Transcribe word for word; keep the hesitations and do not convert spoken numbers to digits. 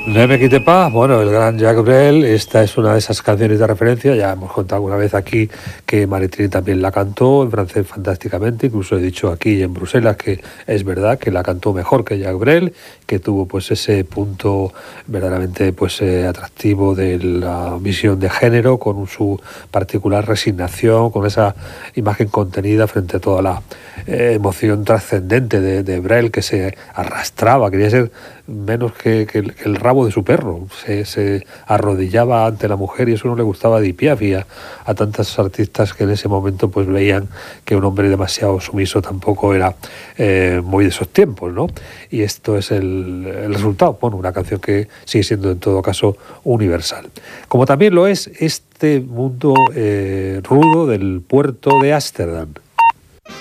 Ne me quitte pas, bueno, el gran Jacques Brel, esta es una de esas canciones de referencia, ya hemos contado alguna vez aquí que Maritrini también la cantó en francés fantásticamente, incluso he dicho aquí en Bruselas que es verdad que la cantó mejor que Jacques Brel, que tuvo pues ese punto verdaderamente pues eh, atractivo de la visión de género, con su particular resignación, con esa imagen contenida frente a toda la eh, emoción trascendente de, de Brel, que se arrastraba, quería ser menos que, que, el, que el rabo de su perro, se, se arrodillaba ante la mujer, y eso no le gustaba a Edith Piaf y a, a tantos artistas que en ese momento pues veían que un hombre demasiado sumiso tampoco era eh, muy de esos tiempos, ¿no? Y esto es el, el resultado, bueno, una canción que sigue siendo en todo caso universal. Como también lo es este mundo eh, rudo del puerto de Ámsterdam.